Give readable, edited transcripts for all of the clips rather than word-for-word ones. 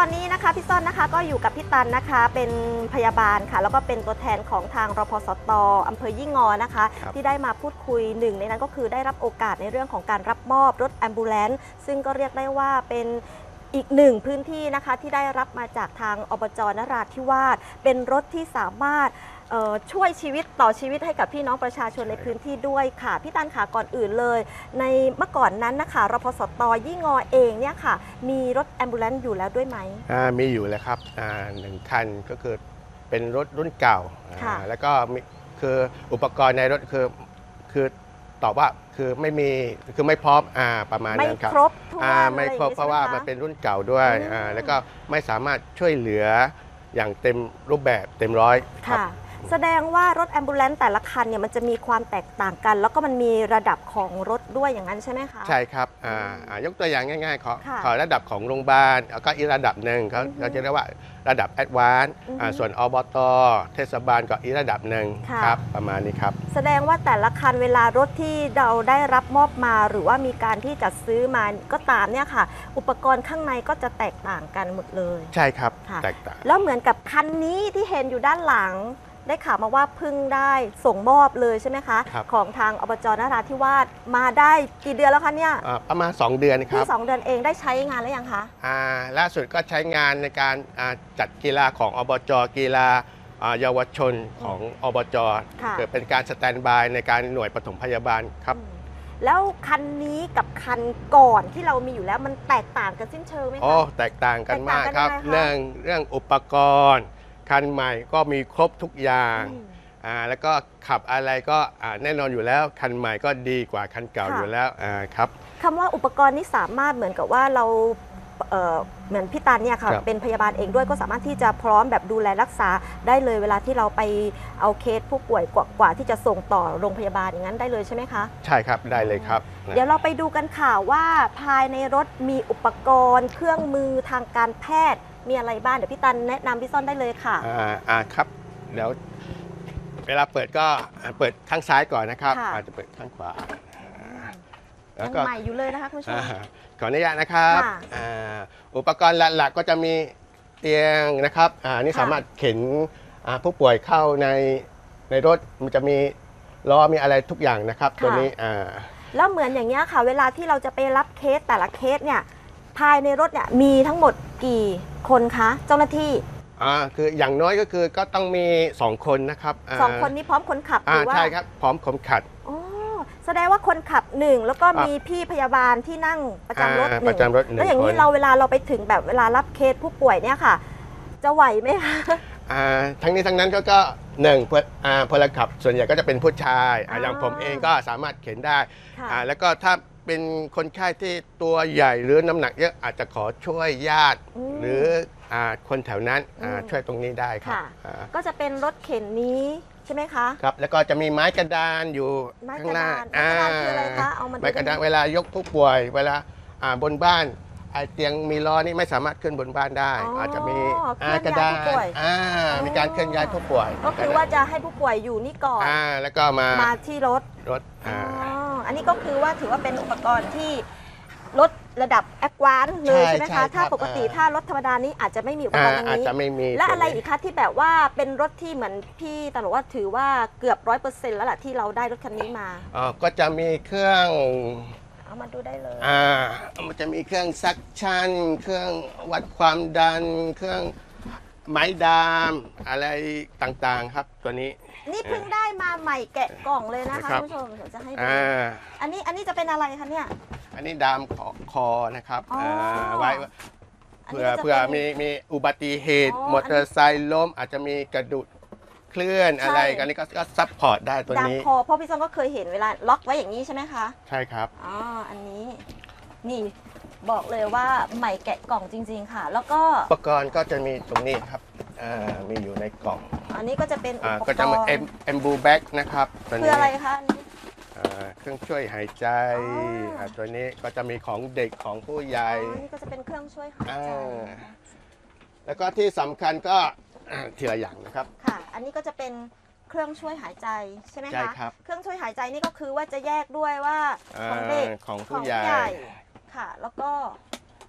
อนนี้นะคะพี่ส้นนะคะก็อยู่กับพี่ตันนะคะเป็นพยาบาลค่ะแล้วก็เป็นตัวแทนของทางรพสต.อำเภอยี่งอนะคะที่ได้มาพูดคุยหนึ่งในนั้นก็คือได้รับโอกาสในเรื่องของการรับมอบรถแอมบูเลนซ์ซึ่งก็เรียกได้ว่าเป็นอีกหนึ่งพื้นที่นะคะที่ได้รับมาจากทางอบจ.นราธิวาสเป็นรถที่สามารถช่วยชีวิตต่อชีวิตให้กับพี่น้องประชาชนในพื้นที่ด้วยค่ะพี่ตันค่ะก่อนอื่นเลยในเมื่อก่อนนั้นนะคะรพสต.ยี่งอเองเนี่ยค่ะมีรถแอมบูเลนซ์อยู่แล้วด้วยไหมมีอยู่แล้วครับหนึ่งคันก็คือเป็นรถรุ่นเก่าแล้วก็คืออุปกรณ์ในรถคือตอบว่าคือไม่มีคือไม่พร้อมประมาณนั้นครับไม่ครบถ้วนไม่ครบเพราะว่ามันเป็นรุ่นเก่าด้วยแล้วก็ไม่สามารถช่วยเหลืออย่างเต็มรูปแบบเต็มร้อยครับแสดงว่ารถแอมบูเลนซ์แต่ละคันเนี่ยมันจะมีความแตกต่างกันแล้วก็มันมีระดับของรถด้วยอย่างนั้นใช่ไหมคะใช่ครับยกตัวอย่างง่ายๆขอระดับของโรงพยาบาลแล้วก็อีกระดับหนึ่งเขาจะเรียกว่าระดับแอดวานซ์ส่วนอบต.เทศบาลก็อีกระดับหนึ่งครับประมาณนี้ครับแสดงว่าแต่ละคันเวลารถที่เราได้รับมอบมาหรือว่ามีการที่จัดซื้อมาก็ตามเนี่ยค่ะอุปกรณ์ข้างในก็จะแตกต่างกันหมดเลยใช่ครับแตกต่างแล้วเหมือนกับคันนี้ที่เห็นอยู่ด้านหลังได้ข่าวมาว่าเพิ่งได้ส่งมอบเลยใช่ไหมคะของทางอบจ.นราธิวาสมาได้กี่เดือนแล้วคะเนี่ยประมาณ2 เดือนครับที่2 เดือนเองได้ใช้งานแล้วยังคะล่าสุดก็ใช้งานในการจัดกีฬาของอบจ.กีฬาเยาวชนของอบจ.เกิดเป็นการสแตนด์บายในการหน่วยปฐมพยาบาลครับแล้วคันนี้กับคันก่อนที่เรามีอยู่แล้วมันแตกต่างกันสิ้นเชิงไหมคะแตกต่างกันมากครับเรื่องอุปกรณ์คันใหม่ก็มีครบทุกอย่างแล้วก็ขับอะไรก็แน่นอนอยู่แล้วคันใหม่ก็ดีกว่าคันเก่าอยู่แล้วครับคำว่าอุปกรณ์นี้สามารถเหมือนกับว่าเราเหมือนพี่ตันเนี่ยค่ะเป็นพยาบาลเองด้วยก็สามารถที่จะพร้อมแบบดูแลรักษาได้เลยเวลาที่เราไปเอาเคสผู้ป่วยกว่าที่จะส่งต่อโรงพยาบาลอย่างนั้นได้เลยใช่ไหมคะใช่ครับได้เลยครับเดี๋ยวเราไปดูกันค่ะว่าภายในรถมีอุปกรณ์เครื่องมือทางการแพทย์มีอะไรบ้างเดี๋ยวพี่ตันแนะนำพี่ส้นได้เลยค่ะครับเดี๋ยวเวลาเปิดก็เปิดข้างซ้ายก่อนนะครับอาจจะเปิดข้างขวายังใหม่อยู่เลยนะคะคุณผู้ชมขออนุญาตนะครับอุปกรณ์หลักๆก็จะมีเตียงนะครับนี่สามารถเข็นผู้ป่วยเข้าในรถมันจะมีล้อมีอะไรทุกอย่างนะครับตัวนี้แล้วเหมือนอย่างเงี้ยค่ะเวลาที่เราจะไปรับเคสแต่ละเคสเนี่ยภายในรถเนี่ยมีทั้งหมดกี่คนคะเจ้าหน้าที่คืออย่างน้อยก็คือก็ต้องมี2 คนนะครับ 2 คนนี้พร้อมคนขับหรือว่าใช่ครับพร้อมคนขับแสดงว่าคนขับ1แล้วก็มีพี่พยาบาลที่นั่งประจำรถ1แล้วอย่างนี้เวลาเราไปถึงแบบเวลารับเคสผู้ป่วยเนี่ยค่ะจะไหวไหมคะทั้งนี้ทั้งนั้นก็พลขับส่วนใหญ่ก็จะเป็นผู้ชายอย่างผมเองก็สามารถเข็นได้แล้วก็ถ้าเป็นคนไข้ที่ตัวใหญ่หรือน้ำหนักเยอะอาจจะขอช่วยญาติหรือคนแถวนั้นช่วยตรงนี้ได้ครับก็จะเป็นรถเข็นนี้ใช่ไหมคะครับแล้วก็จะมีไม้กระดานอยู่ข้างหน้าไม้กระดานคืออะไรคะเอามาดูไม้กระดานเวลายกผู้ป่วยเวลาบนบ้านเตียงมีล้อนี่ไม่สามารถขึ้นบนบ้านได้อาจจะมีกระดานมีการเคลื่อนย้ายผู้ป่วยก็คือว่าจะให้ผู้ป่วยอยู่นี่ก่อนแล้วก็มาที่รถอันนี้ก็คือว่าถือว่าเป็นอุปกรณ์ที่รถระดับแอดวานซ์เลยใช่ไหมคะถ้าปกติถ้ารถธรรมดานี้อาจจะไม่มีอุปกรณ์ตรงนี้และอะไรอีกคะที่แบบว่าเป็นรถที่เหมือนพี่ตำรวจว่าถือว่าเกือบ100%แล้วแหละที่เราได้รถคันนี้มาก็จะมีเครื่องเอามาดูได้เลยมันจะมีเครื่องซักชั่นเครื่องวัดความดันเครื่องไม้ดามอะไรต่างๆครับตัวนี้นี่เพิ่งได้มาใหม่แกะกล่องเลยนะคะคุณผู้ชมเดี๋ยวจะให้ดูอันนี้จะเป็นอะไรคะเนี่ยอันนี้ดามคอนะครับไว้เผื่อมีอุบัติเหตุมอเตอร์ไซค์ล้มอาจจะมีกระดูกเคลื่อนอะไรกันนี่ก็ซัพพอร์ตได้ตัวนี้ดามคอเพราะพี่ส้มก็เคยเห็นเวลาล็อกไว้อย่างนี้ใช่ไหมคะใช่ครับอันนี้นี่บอกเลยว่าใหม่แกะกล่องจริงๆค่ะแล้วก็อุปกรณ์ก็จะมีตรงนี้ครับมีอยู่ในกล่องอันนี้ก็จะเป็นอุปกรณ์ก็จะเป็นเอมบูแบ็กนะครับคืออะไรคะเครื่องช่วยหายใจตัวนี้ก็จะมีของเด็กของผู้ใหญ่นี่ก็จะเป็นเครื่องช่วยหายใจแล้วก็ที่สำคัญก็ทีละอย่างนะครับค่ะอันนี้ก็จะเป็นเครื่องช่วยหายใจใช่ไหมคะใช่ครับเครื่องช่วยหายใจนี่ก็คือว่าจะแยกด้วยว่าของเด็กของผู้ใหญ่ค่ะแล้วก็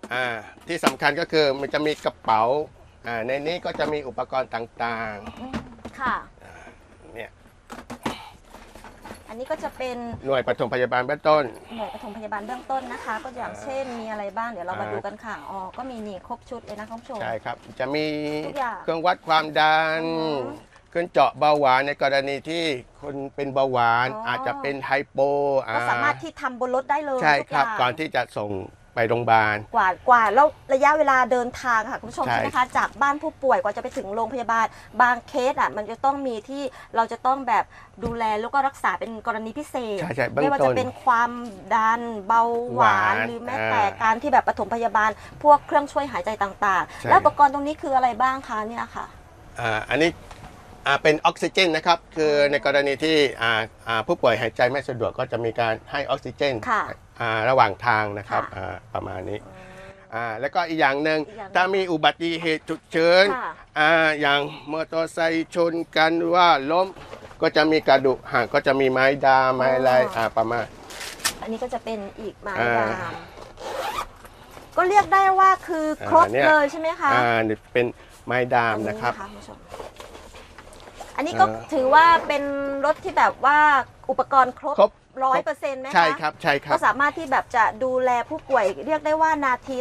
ที่สำคัญก็คือมันจะมีกระเป๋าในนี้ก็จะมีอุปกรณ์ต่างค่ะๆเนี่ยอันนี้ก็จะเป็นหน่วยปฐมพยาบาลเบื้องต้นหน่วยปฐมพยาบาลเบื้องต้นนะคะ ก็อย่างเช่นมีอะไรบ้างเดี๋ยวเรามาดูกันค่ะอ๋อก็มีนี่ครบชุดเลยนะคุณผู้ชมใช่ครับจะมีทุกอย่างเครื่องวัดความดันอือฮึเครื่องเจาะเบาหวานในกรณีที่คนเป็นเบาหวานอ๋อออาจจะเป็นไฮโปก็สามารถที่ทำบนรถได้เลยใช่ครับทุย่างก่อนที่จะส่งไปโรงพยาบาลกว่าแล้วระยะเวลาเดินทางค่ะคุณผู้ชมใช่ใช่ไหมคะจากบ้านผู้ป่วยกว่าจะไปถึงโรงพยาบาลบางเคสอ่ะมันจะต้องมีที่เราจะต้องแบบดูแลแล้วก็รักษาเป็นกรณีพิเศษใช่เบื้อไม่งว่าต้จะนเป็นความดันเบาหวานหวานหรือแม้แต่การที่แบบปฐมพยาบาล พวกเครื่องช่วยหายใจต่างใช่ๆ แล้วอุปกรณ์ตรงนี้คืออะไรบ้างคะเนี่ยค่ะอันนี้เป็นออกซิเจนนะครับคือในกรณีที่ผู้ป่วยหายใจไม่สะดวกก็จะมีการให้ออกซิเจนค่ะระหว่างทางนะครับค่ะประมาณนี้แล้วก็อีกอย่างหนึ่งอีกอย่างหนึ่งถ้ามีอุบัติเหตุฉุกเฉินค่ะอย่างมอเตอร์ไซค์ชนกันว่าล้มก็จะมีกระดูกหักก็จะมีไม้ดามไม้อะไรประมาณอันนี้ก็จะเป็นอีกไม้อ่าดามก็เรียกได้ว่าคือครบเนี่ยเลยใช่ไหมคะนี่เป็นไม้ดามนะครับอัคุณผู้ชมอันนี้ก็ถือว่าเป็นรถที่แบบว่าอุปกรณ์ครบครบ 100%ไหมคะใช่ครับใช่ครัก็บสามารถที่แบบจะดูแลผู้ป่วยเรียกได้ว่านาที